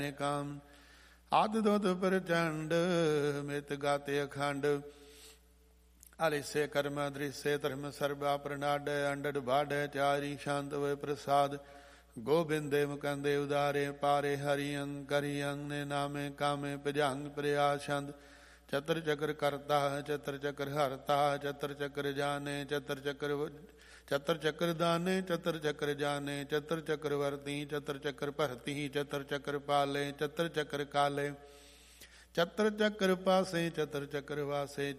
ਕਾਮ ਆਦ ਦੁਧ ਪ੍ਰਚੰਡ ਮਿਤ ਗਾਤੇ ਅਖੰਡ ਆਲਿਸੇ ਕਰਮ ਦ੍ਰਿਸੇ ਧਰਮ ਸਰਬਾ ਪ੍ਰਨਾਡ ਅੰਡੜ ਬਾਢ ਚਾਰੀ ਸ਼ਾਂਤ ਵੇ ਪ੍ਰਸਾਦ ਗੋਬਿੰਦੇ ਮੁਕੰਦੇ ਉਦਾਰੇ ਪਾਰੇ ਹਰੀਅੰ ਕਰੀਅੰ ਨੇ ਨਾਮੇ ਕਾਮੇ ਭਜੰਗ ਪ੍ਰਿਆਛੰਦ ਚਤਰ ਚਕਰ ਕਰਤਾ ਚਤਰ ਚਕਰ ਹਰਤਾ ਚਤਰ ਚਕਰ ਜਾਣੇ ਚਤਰ ਚਕਰ ਦਾਨੇ ਚਤਰ ਚਕਰ ਜਾਣੇ ਚਤਰ ਚਕਰ ਵਰਤੀ ਚਤਰ ਚਕਰ ਭਰਤੀ ਚਤਰ ਚਕਰ ਪਾਲੇ ਚਤਰ ਚਕਰ ਕਾਲੇ ਚਤਰ ਚਕਰ ਪਾਸੇ ਚਤਰ ਚਕਰ ਵਾਸੇ